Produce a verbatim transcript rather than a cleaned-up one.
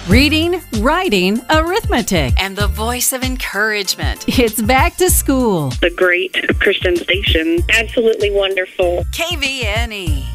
Reading, writing, arithmetic, and the voice of encouragement. It's back to school. The great Christian station. Absolutely wonderful. K V N E.